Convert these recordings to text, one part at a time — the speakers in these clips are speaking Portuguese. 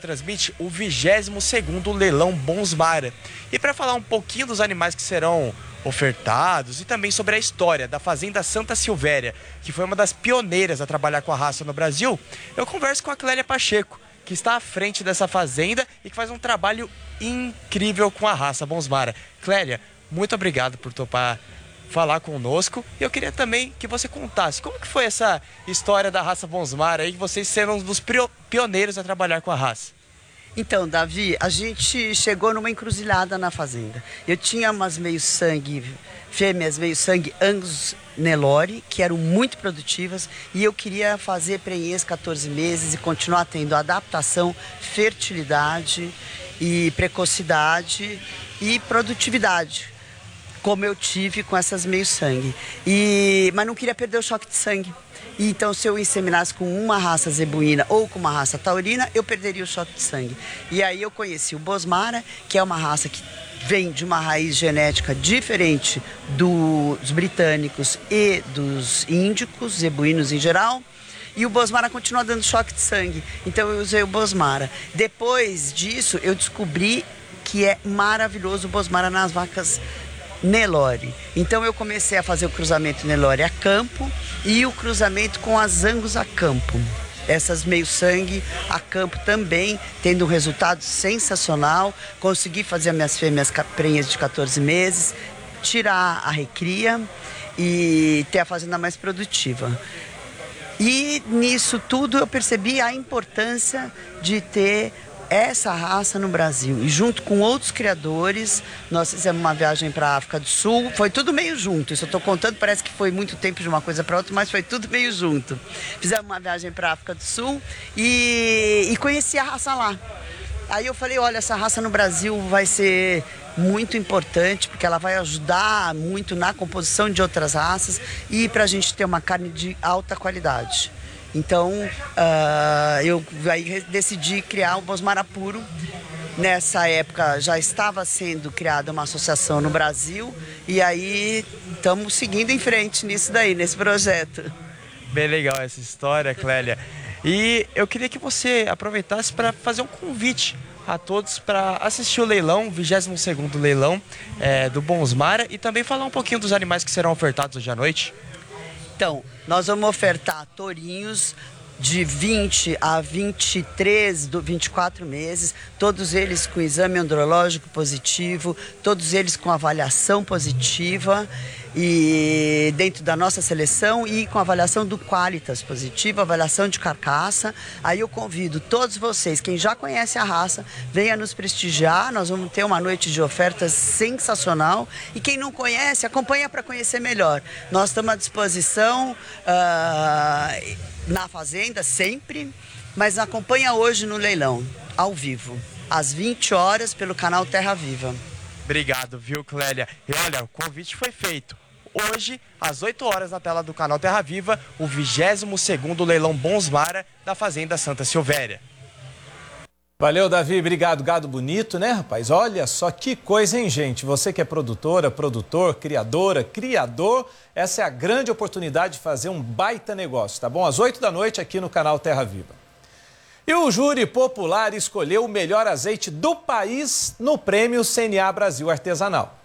transmite o 22º Leilão Bonsmara. E para falar um pouquinho dos animais que serão ofertados e também sobre a história da Fazenda Santa Silvéria, que foi uma das pioneiras a trabalhar com a raça no Brasil, eu converso com a Clélia Pacheco, que está à frente dessa fazenda e que faz um trabalho incrível com a raça Bonsmara. Clélia, muito obrigado por topar falar conosco. E eu queria também que você contasse como que foi essa história da raça Bonsmara aí, vocês sendo um dos pioneiros a trabalhar com a raça. Então, Davi, a gente chegou numa encruzilhada na fazenda. Eu tinha umas meio-sangue, fêmeas meio-sangue Angus Nelore, que eram muito produtivas, e eu queria fazer prenhez 14 meses e continuar tendo adaptação, fertilidade e precocidade e produtividade, como eu tive com essas meio-sangue. Mas não queria perder o choque de sangue. Então, se eu inseminasse com uma raça zebuína ou com uma raça taurina, eu perderia o choque de sangue. E aí eu conheci o Bonsmara, que é uma raça que vem de uma raiz genética diferente dos britânicos e dos índicos, zebuínos em geral. E o Bonsmara continua dando choque de sangue. Então, eu usei o Bonsmara. Depois disso, eu descobri que é maravilhoso o Bonsmara nas vacas Nelore. Então eu comecei a fazer o cruzamento Nelore a campo e o cruzamento com as Angus a campo. Essas meio-sangue a campo também, tendo um resultado sensacional. Consegui fazer as minhas fêmeas prenhas de 14 meses, tirar a recria e ter a fazenda mais produtiva. E nisso tudo eu percebi a importância de ter essa raça no Brasil. E junto com outros criadores, nós fizemos uma viagem para a África do Sul. Foi tudo meio junto. Isso eu estou contando, parece que foi muito tempo de uma coisa para outra, mas foi tudo meio junto. Fizemos uma viagem para a África do Sul e conheci a raça lá. Aí eu falei, olha, essa raça no Brasil vai ser muito importante, porque ela vai ajudar muito na composição de outras raças e para a gente ter uma carne de alta qualidade. Então, eu aí decidi criar o Bonsmara Puro. Nessa época já estava sendo criada uma associação no Brasil e aí estamos seguindo em frente nisso daí, nesse projeto. Bem legal essa história, Clélia. E eu queria que você aproveitasse para fazer um convite a todos para assistir o leilão, o 22º leilão do Bonsmara, e também falar um pouquinho dos animais que serão ofertados hoje à noite. Então, nós vamos ofertar tourinhos de 20 a 23, 24 meses, todos eles com exame andrológico positivo, todos eles com avaliação positiva e dentro da nossa seleção e com avaliação do Qualitas positiva, avaliação de carcaça. Aí eu convido todos vocês, quem já conhece a raça, venha nos prestigiar, nós vamos ter uma noite de ofertas sensacional e quem não conhece, acompanha para conhecer melhor. Nós estamos à disposição na fazenda sempre, mas acompanha hoje no leilão, ao vivo, às 20 horas pelo canal Terra Viva. Obrigado, viu, Clélia? E olha, o convite foi feito. Hoje, às 8 horas, na tela do canal Terra Viva, o 22º leilão Bonsmara da Fazenda Santa Silvéria. Valeu, Davi. Obrigado. Gado bonito, né, rapaz? Olha só que coisa, hein, gente? Você que é produtora, produtor, criadora, criador, essa é a grande oportunidade de fazer um baita negócio, tá bom? Às 8 da noite aqui no canal Terra Viva. E o júri popular escolheu o melhor azeite do país no prêmio CNA Brasil Artesanal.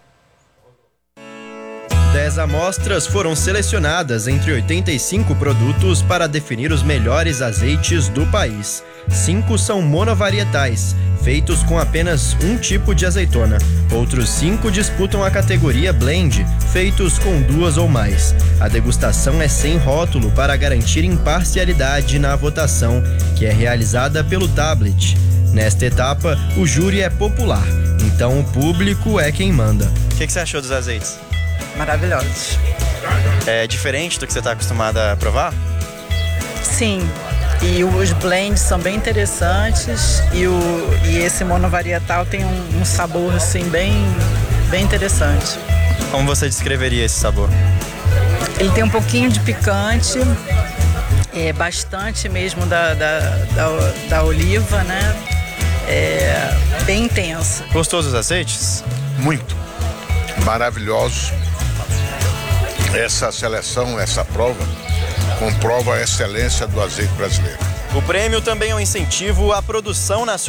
10 amostras foram selecionadas entre 85 produtos para definir os melhores azeites do país. 5 são monovarietais, feitos com apenas um tipo de azeitona. Outros 5 disputam a categoria blend, feitos com 2 ou mais. A degustação é sem rótulo para garantir imparcialidade na votação, que é realizada pelo tablet. Nesta etapa, o júri é popular, então o público é quem manda. O que você achou dos azeites? Maravilhosos. É diferente do que você está acostumada a provar? Sim, e os blends são bem interessantes e esse monovarietal tem um sabor assim bem interessante. Como você descreveria esse sabor? Ele tem um pouquinho de picante, bastante mesmo da oliva, né? Bem intenso. Gostou dos azeites? Muito. Maravilhosos. Essa seleção, essa prova, comprova a excelência do azeite brasileiro. O prêmio também é um incentivo à produção nacional.